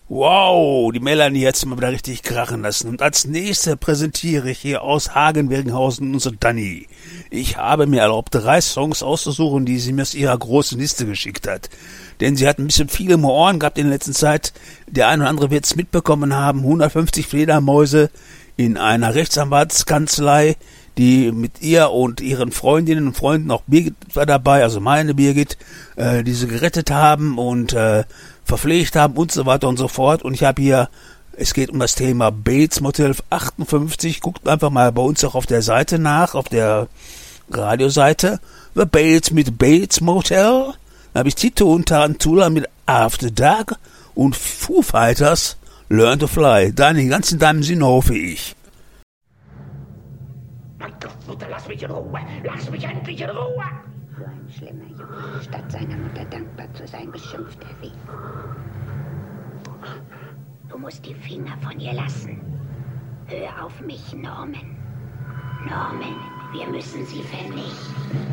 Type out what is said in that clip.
Wow, die Melanie hat's mal wieder richtig krachen lassen. Und als nächste präsentiere ich hier aus Hagen-Wergenhausen unsere Dani. Ich habe mir erlaubt, 3 Songs auszusuchen, die sie mir aus ihrer großen Liste geschickt hat. Denn sie hat ein bisschen viele um die Ohren gehabt in der letzten Zeit. Der eine oder andere wird es mitbekommen haben. 150 Fledermäuse in einer Rechtsanwaltskanzlei, die mit ihr und ihren Freundinnen und Freunden, auch Birgit war dabei, also meine Birgit, die sie gerettet haben und verpflegt haben und so weiter und so fort. Und ich habe hier, es geht um das Thema Bates Motel 58. Guckt einfach mal bei uns auch auf der Seite nach, auf der Radioseite. The Bates mit Bates Motel. Da habe ich Tito und Tarantula mit After Dark und Foo Fighters Learn to Fly. Dani, ganz in deinem Sinne, hoffe ich. Mein Gott, Mutter, lass mich in Ruhe! Lass mich endlich in Ruhe! So ein schlimmer Junge. Statt seiner Mutter dankbar zu sein, beschimpft er sie. Du musst die Finger von ihr lassen. Hör auf mich, Norman. Norman, wir müssen sie vernichten.